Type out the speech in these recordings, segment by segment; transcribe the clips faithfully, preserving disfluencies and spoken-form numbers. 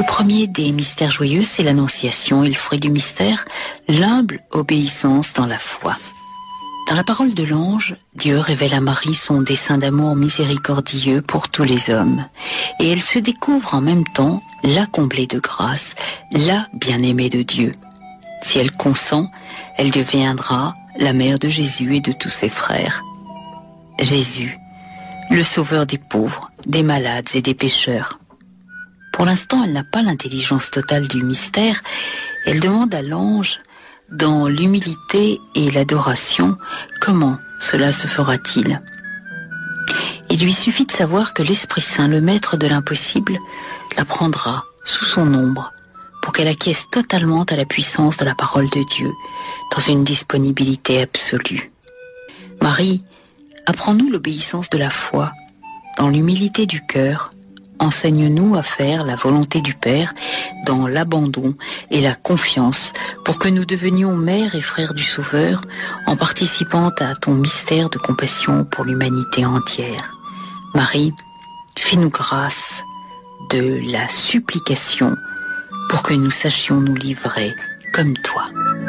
Le premier des mystères joyeux, c'est l'Annonciation, et le fruit du mystère, l'humble obéissance dans la foi. Dans la parole de l'ange, Dieu révèle à Marie son dessein d'amour miséricordieux pour tous les hommes. Et elle se découvre en même temps la comblée de grâce, la bien-aimée de Dieu. Si elle consent, elle deviendra la mère de Jésus et de tous ses frères. Jésus, le sauveur des pauvres, des malades et des pécheurs. Pour l'instant, elle n'a pas l'intelligence totale du mystère. Elle demande à l'ange, dans l'humilité et l'adoration, comment cela se fera-t-il ? Il lui suffit de savoir que l'Esprit Saint, le maître de l'impossible, la prendra sous son ombre pour qu'elle acquiesce totalement à la puissance de la parole de Dieu, dans une disponibilité absolue. Marie, apprends-nous l'obéissance de la foi, dans l'humilité du cœur. Enseigne-nous à faire la volonté du Père dans l'abandon et la confiance pour que nous devenions mères et frères du Sauveur en participant à ton mystère de compassion pour l'humanité entière. Marie, fais-nous grâce de la supplication pour que nous sachions nous livrer comme toi.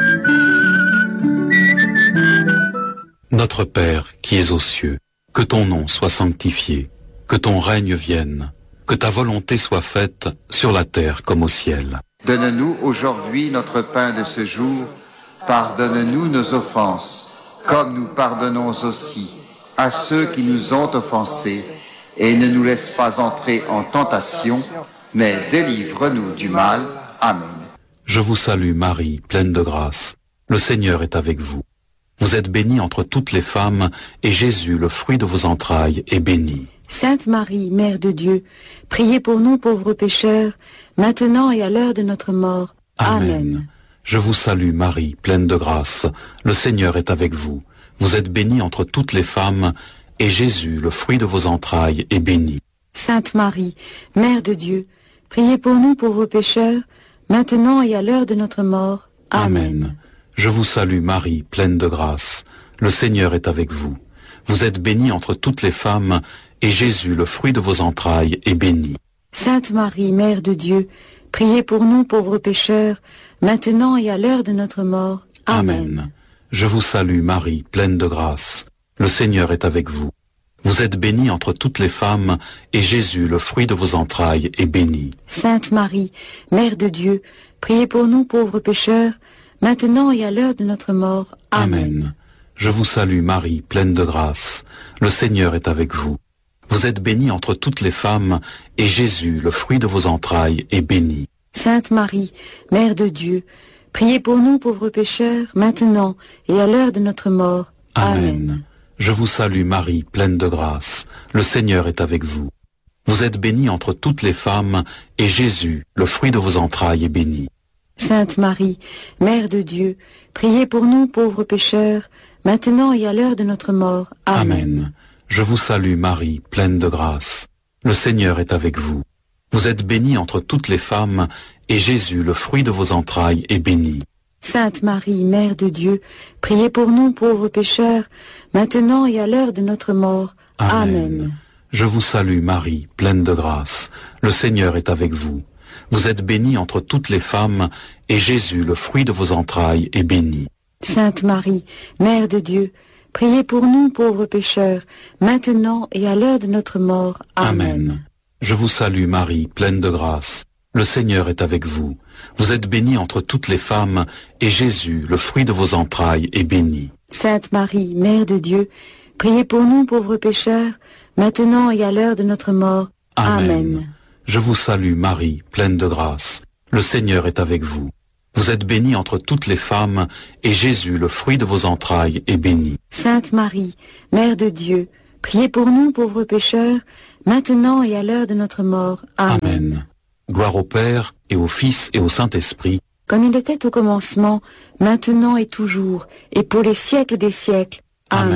Notre Père qui es aux cieux, que ton nom soit sanctifié, que ton règne vienne. Que ta volonté soit faite sur la terre comme au ciel. Donne-nous aujourd'hui notre pain de ce jour. Pardonne-nous nos offenses, comme nous pardonnons aussi à ceux qui nous ont offensés. Et ne nous laisse pas entrer en tentation, mais délivre-nous du mal. Amen. Je vous salue Marie, pleine de grâce. Le Seigneur est avec vous. Vous êtes bénie entre toutes les femmes, et Jésus, le fruit de vos entrailles, est béni. Sainte Marie, Mère de Dieu, priez pour nous pauvres pécheurs, maintenant et à l'heure de notre mort. Amen. Amen. Je vous salue Marie, pleine de grâce. Le Seigneur est avec vous. Vous êtes bénie entre toutes les femmes, et Jésus, le fruit de vos entrailles, est béni. Sainte Marie, Mère de Dieu, priez pour nous pauvres pécheurs, maintenant et à l'heure de notre mort. Amen. Amen. Je vous salue Marie, pleine de grâce. Le Seigneur est avec vous. Vous êtes bénie entre toutes les femmes, et Jésus, le fruit de vos entrailles, est béni. Sainte Marie, Mère de Dieu, priez pour nous pauvres pécheurs, maintenant et à l'heure de notre mort. Amen. Amen. Je vous salue Marie, pleine de grâce. Le Seigneur est avec vous. Vous êtes bénie entre toutes les femmes, et Jésus, le fruit de vos entrailles, est béni. Sainte Marie, Mère de Dieu, priez pour nous pauvres pécheurs, maintenant et à l'heure de notre mort. Amen. Amen. Je vous salue Marie, pleine de grâce. Le Seigneur est avec vous. Vous êtes bénie entre toutes les femmes, et Jésus, le fruit de vos entrailles, est béni. Sainte Marie, Mère de Dieu, priez pour nous pauvres pécheurs, maintenant et à l'heure de notre mort. Amen. Amen. Je vous salue Marie, pleine de grâce. Le Seigneur est avec vous. Vous êtes bénie entre toutes les femmes, et Jésus, le fruit de vos entrailles, est béni. Sainte Marie, Mère de Dieu, priez pour nous pauvres pécheurs, maintenant et à l'heure de notre mort. Amen. Amen. Je vous salue Marie, pleine de grâce. Le Seigneur est avec vous. Vous êtes bénie entre toutes les femmes, et Jésus, le fruit de vos entrailles, est béni. Sainte Marie, Mère de Dieu, priez pour nous pauvres pécheurs, maintenant et à l'heure de notre mort. Amen. Amen. Je vous salue Marie, pleine de grâce. Le Seigneur est avec vous. Vous êtes bénie entre toutes les femmes, et Jésus, le fruit de vos entrailles, est béni. Sainte Marie, Mère de Dieu, priez pour nous pauvres pécheurs, maintenant et à l'heure de notre mort. Amen. Amen. Je vous salue Marie, pleine de grâce. Le Seigneur est avec vous. Vous êtes bénie entre toutes les femmes, et Jésus, le fruit de vos entrailles, est béni. Sainte Marie, Mère de Dieu, priez pour nous pauvres pécheurs, maintenant et à l'heure de notre mort. Amen. Amen. Je vous salue Marie, pleine de grâce. Le Seigneur est avec vous. Vous êtes bénie entre toutes les femmes, et Jésus, le fruit de vos entrailles, est béni. Sainte Marie, Mère de Dieu, priez pour nous pauvres pécheurs, maintenant et à l'heure de notre mort. Amen. Amen. Gloire au Père, et au Fils, et au Saint-Esprit, comme il était au commencement, maintenant et toujours, et pour les siècles des siècles. Amen. Amen.